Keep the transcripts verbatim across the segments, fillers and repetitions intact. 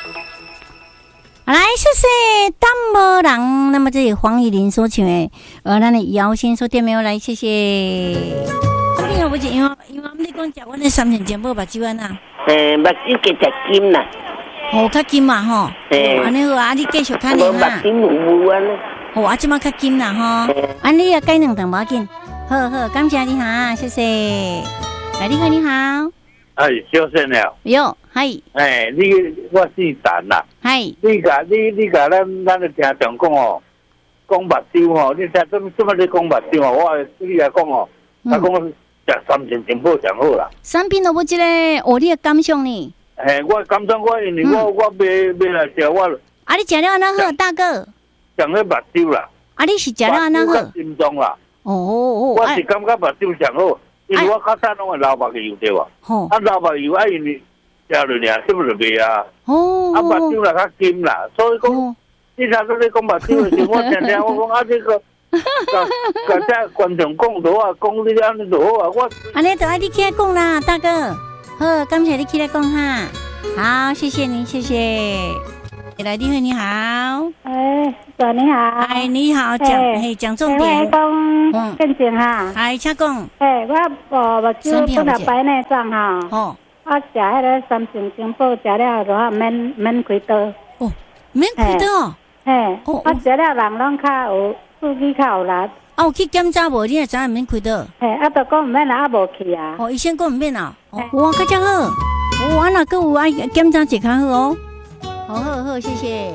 来，谢谢淡薄人。那么这里黄以玲所唱的，呃，咱的姚先所点名来，谢谢。你有不是因为因为我们你讲食阮的三鲜煎煲目睭啊？ 诶，目睭加食金啦。 哦，较金嘛吼。 诶， 安尼好啊，你继续看你啊。目睭糊糊安尼。 哦，啊，即马较金啦吼。安尼要改两顿无要紧。好好，感谢你哈，谢谢。来，你好，你好。 哎，小生了。 哟，嗨。 哎，你我姓陈啦。 嗨。 你甲你你甲咱咱个听众讲哦，讲目睭吼，你听怎怎么你讲目睭哦？我你来讲哦，我讲食三鲜煎煲上好啦。 产品都不即个，哦，你的感想呢？ 嘿，我感想我因为我我买买来食我。 啊，你食了安怎好，大哥？ 上咧目睭啦。 啊，你是食了安怎好？ 心中啦。 哦哦， 我是感觉目睭上好，因为我较早拢会流目油对吧？ 哦。 啊，流目油啊，因为食落尔，是不是袂啊？ 哦。 啊，目睭啦较金啦，所以讲，你若说你讲目睭的时候，我听听我讲啊，这个，甲甲这观众讲多啊，讲你安尼就好啊，我。 安尼就爱你起来讲啦，大哥。好，感谢你起来讲哈。好，谢谢你，谢谢。来，你好，你好。 哎，哥你好。 哎，你好，讲嘿，讲重点。 我讲更正哈。 哎，请讲。 哎，我无目睭本来白内障哈。 哦。 我食迄个三鲜煎煲，食了就免免开刀。 哦，免开刀哦。 嘿，我食了人拢较有刺激，较有力。 啊，有去检查无？你也知影免开刀。 嘿，啊，都讲毋免啦，啊无去啊。 哦，医生讲毋免啊。哦，哇，较正好。哇，那个有爱检查一较好哦。好好好，谢谢。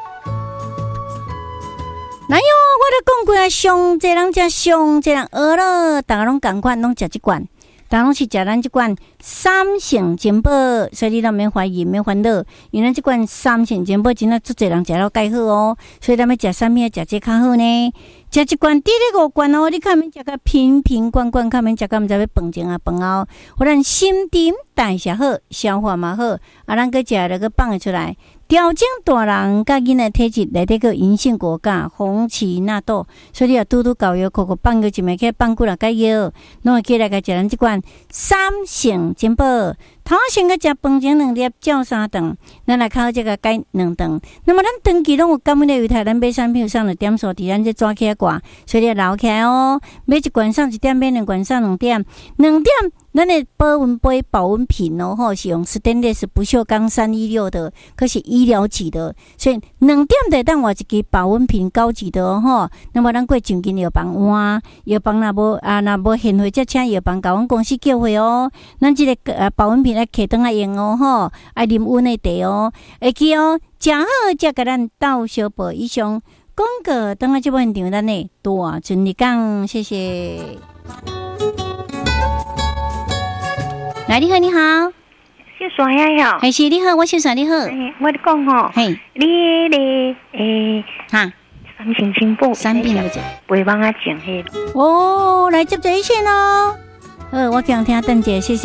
哪有？我都讲过啊，上济人食上济人饿了，大家拢共款，拢食一罐，大家拢是食咱这罐三鲜煎煲，所以你都免怀疑，免烦恼，因为咱这罐三鲜煎煲真的足济人食了介好哦，所以咱要食啥物要食这较好呢？食一罐滴滴五罐哦，你看免食个瓶瓶罐罐，看免食个毋知要饭前啊饭后，互咱心肠代谢好，消化嘛好，啊，咱个食了个放会出来。调整大人甲囡仔体质内底个银杏果干、红旗纳豆，所以你要拄拄搞药，口口放药一枚起放几落个药，拢会起来个食咱即款三鲜煎煲。头先个食饭前两粒，照三顿，咱来靠这个改两顿。那么咱长期拢有感染的犹太，咱买产品上了点数，伫咱这抓起来挂，所以要留起来哦。买一罐上一点，买两罐上两点，两点。咱的保温杯、保温瓶哦，吼是用 stainless 不锈钢三一六的，可是医疗级的，所以两点得当我一支保温瓶高级的哦，吼。那么咱过进近药房换，药房若无啊，若无现货，则请药房甲阮公司叫回哦。咱这个呃保温瓶来摕倒来用哦，吼，爱啉温的茶哦，会记哦，食好则甲咱倒小报以上。广告等下这部现场咱呢大顺利讲，谢谢。来，你好，你好， 小帅呀， 还是你好，我小帅你好。 欸、我讲吼， 嘿， 你咧诶， 哈， 三鲜煎煲， 三品了不？ 袂忘啊讲迄。 哦，来接这一线哦。呃，我讲听邓姐，谢谢。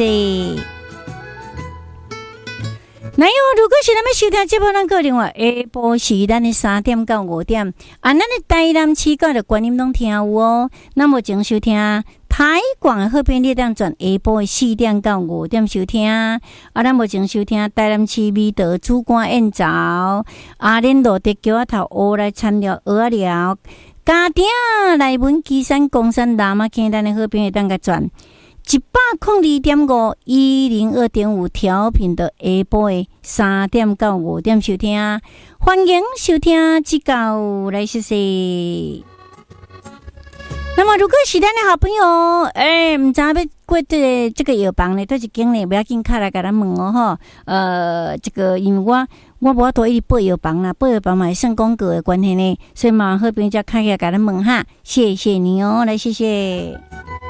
那有，如果是咱们收听节目，咱个另外下晡是咱的三点到五点，啊，咱的台南市角的观音拢听有哦。那么前收听台广的好片，你当转下晡的四点到五点收听。啊，咱目前收听台南市美德主管宴早，阿莲路的桥头学来参了学了，家庭来文基山公山南马坑，咱的好片会当个转。一百空二点五一零二点五调频的下晡的三点到五点收听，欢迎收听指教来谢谢。那么如果是咱的好朋友，诶、欸，唔知要过这这个药房呢，都是经理不要紧，卡来甲咱问哦吼。呃，这个因为我我无法度一直报药房啦，报药房嘛算广告的关系呢，所以嘛好朋友卡起来甲咱问哈，谢谢你哦，来谢谢。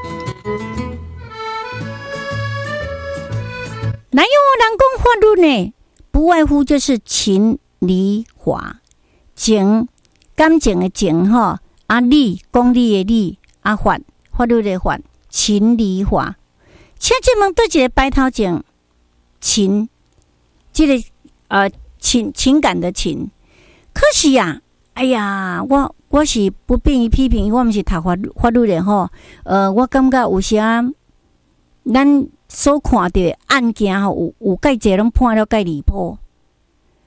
哪有人讲法律呢？不外乎就是情理法，情感情的情哈，啊理公理的理，啊法法律的法，情理法。请这问对一个白头前情，这个呃情情感的情。可是呀、啊，哎呀，我我是不便于批评，我不是读法律法律的吼。呃，我感觉有时啊，咱所看到的案件吼，有有介济拢判了介离谱，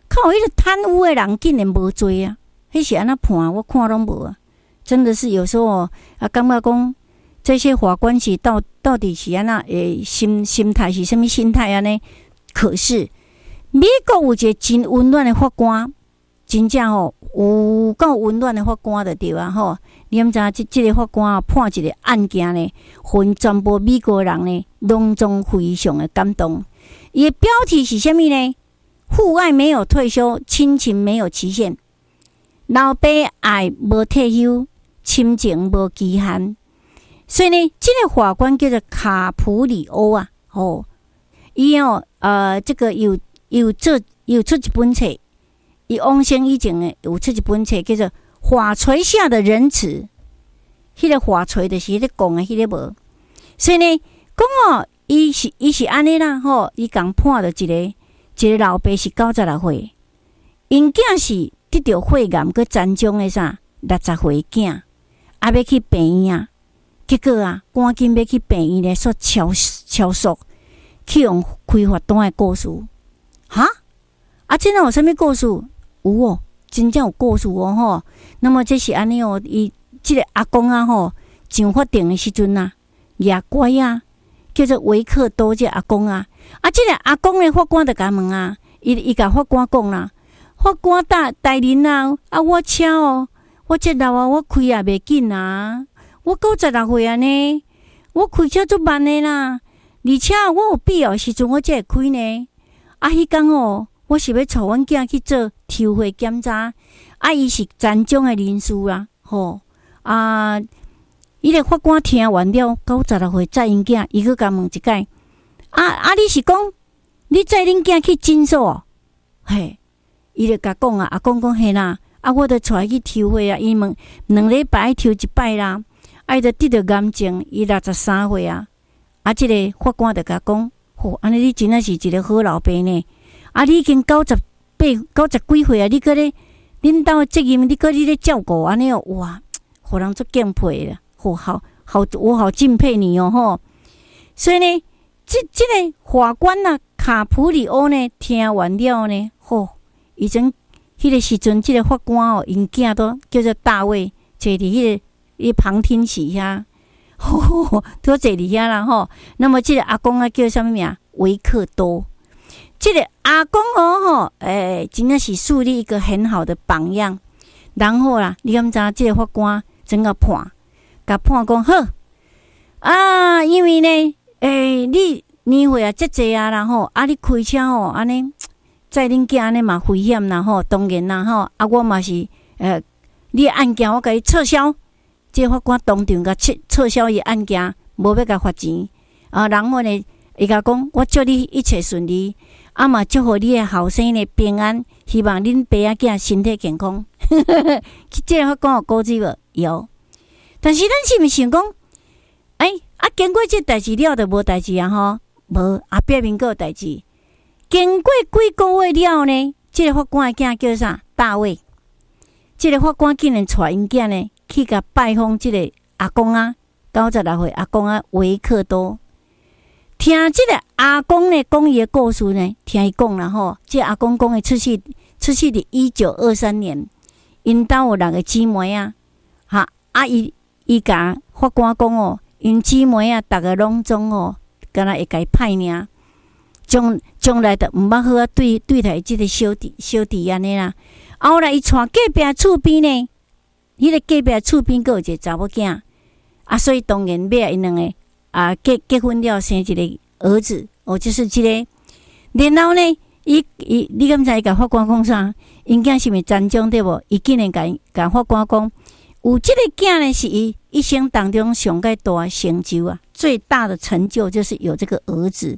靠，迄个贪污的人竟然无罪啊！迄是安那判，我看拢无啊！真的是有时候啊，感觉讲这些法官是到到底是安那诶心心态是什么心态安尼？可是美国有一个真温暖的法官，真正吼有够温暖的法官就对啊吼！你毋知影即即个法官啊判一个案件呢，互全部美国人呢拢总非常的感动。伊的标题是啥物呢？父爱没有退休，亲情没有期限。老爸爱无退休，亲情无期限。所以呢，这个法官叫做卡普里欧啊，哦，伊哦，呃，这个有有做有出一本册，伊往生以前呢有出一本册叫做《法锤下的仁慈》。迄、那个法锤就是迄个讲的，迄个无。所以呢，讲哦，伊是伊是安尼啦，吼，伊共判着一个一个老爸是九十六岁，因囝是得着肺癌，佮残障的啥六十岁囝，啊要去病院啊，结果啊，赶紧要去病院咧，说超超速，去用开罚单的故事，哈啊，真的有啥物故事？有哦，真正有故事哦吼。那么这是安尼哦，伊即个阿公啊吼，上法庭的时阵啊，也乖啊，叫做维克多这阿公啊，啊，即、这个阿公的法官就甲问啊，伊伊甲法官讲啦，法官大大人啊，啊我车哦，我这老啊，我开也袂紧啊，我九十六岁啊呢，我开车足慢的啦，而且我有必要时阵我才会开呢。啊，迄天哦，我是要带阮囝去做抽血检查，啊，伊是残障的人士啦，吼啊。伊个法官听完了，九十六岁载因囝，伊佫甲问一解，啊啊！你是讲你载恁囝去诊所哦？嘿，伊就甲讲啊，阿公讲嘿啦，啊，我着带去抽血啊，伊问两礼拜抽一摆啦，啊，伊着得着癌症，伊六十三岁啊，啊，即、这个法官着甲讲，吼、哦，安尼你真正是一个好老爸呢，啊，你已經九十八、九十幾歲啊，你佫咧恁兜的責任，你佫你咧照顧安尼哦，哇，互人足敬佩啦。哦，好好，我好敬佩你哦，吼！所以呢，这这个法官呐、啊，卡普里欧呢，听完了呢，吼、哦，以前迄个时阵，这个法官哦，因囝都叫做大卫，坐伫迄个伊旁听席遐，吼，都坐伫遐啦，吼。那么这个阿公啊，叫什么名？维克多。这个阿公哦，吼，诶，真的是树立一个很好的榜样。然后啦，你敢知这个法官怎个判？甲判讲好啊，因为呢，诶、欸，你年岁啊，遮济啊，然后啊，你开车吼，安尼载恁囝安尼嘛危险啦吼，当然啦吼，啊，我嘛是呃，你的案件我甲你撤销，这个法官当场甲撤撤销伊案件，无要甲罚钱啊。然后呢，伊甲讲，我祝你一切顺利，啊嘛祝福你的后生呢平安，希望恁爸仔囝身体健康。这个法官有鼓励无？有。但是咱是毋是想讲，哎、欸、啊，经过这代志了就无代志啊吼，无啊，表面还有代志。经过几个月了呢，这个法官的囝叫啥？大卫。这个法官竟然带因囝呢去甲拜访这个阿公啊，九十六岁阿公啊维克多。听这个阿公呢讲伊的故事呢，听伊讲啦吼，这个、阿公讲的出世出世伫一九二三年，因兜有六个姊妹啊，哈啊伊。伊甲法官讲哦，因姊妹啊，逐个拢总哦，敢若会甲伊歹命，将将来就毋捌好啊对对待即个小弟小弟安尼啦。后来伊带隔壁厝边呢，迄、那个隔壁厝边佫有一个查某囝，啊，所以当然要因两个啊结结婚了，生一个儿子哦，就是即、这个。然后呢，伊伊你敢知伊甲法官讲啥？因囝是毋是残障对无？伊竟然甲甲法官讲。有这个囝呢，是伊一生当中上个大的成就啊，最大的成就就是有这个儿子。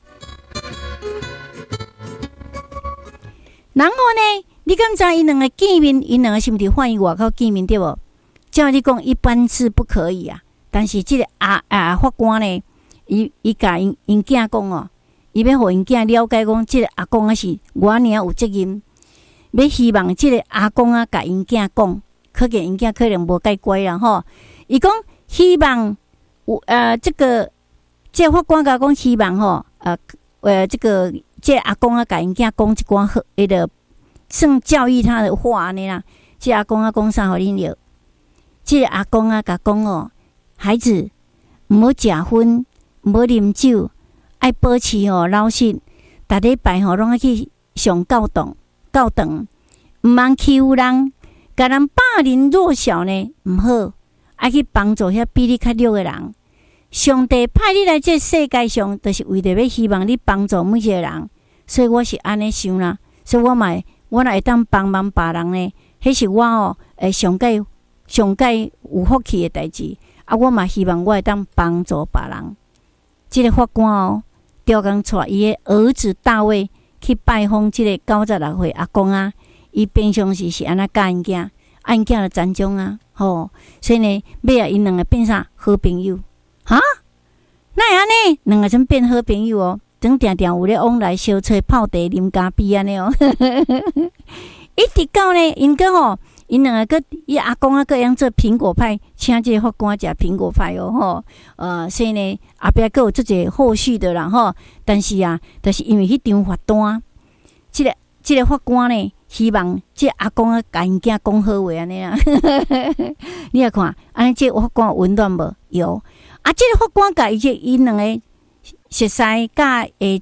然后呢，你敢知因两个见面，因两个是毋是欢迎外口见面对无？照你讲，一般是不可以啊。但是这个啊啊法官呢，伊伊甲因因囝讲哦，伊要互因囝了解讲，这个阿公啊是我尔有责任，要希望这个阿公啊甲因囝讲。可见因囝可能无介乖啦吼，伊讲希望有呃这个这个法官甲讲希望吼呃呃这个这个阿公啊甲因囝讲一寡好迄个算教育他的话安尼啦。这阿公啊讲啥互恁了？这阿公啊甲讲哦，孩子毋好食薰，毋好啉酒，爱保持哦老实。逐礼拜吼拢爱去上教堂，教堂毋通欺负人，甲人霸凌弱小呢毋好，爱去帮助遐比你较弱的人。上帝派你来这世界上，就是为着要希望你帮助每一个人，所以我是安尼想啦。所以我嘛，我若会当帮忙别人呢，迄是我哦，诶上界上界有福气的代志。啊，我嘛希望我会当帮助别人。这个法官哦，调工带伊的儿子大卫去拜访这个九十六岁阿公啊，伊平常时是安那教因囝，啊因囝就残障啊，吼，所以呢，尾啊因两个变啥好朋友。哈，那会安尼，两个真变好朋友哦，总定定有咧往来相找泡茶啉咖啡安尼哦。一直到呢，因个吼，因两个个伊阿公啊，个样做苹果派，请这个法官食苹果派哦吼。呃，所以呢，后壁个有做一个后续的啦吼。但是啊，就是因为迄张罚单，即、这个即、这个法官呢，希望这阿公啊，甲因囝讲好话安尼啦。你来看，安尼这法官有温暖无？有。啊，这个法官甲伊这因两个熟识甲会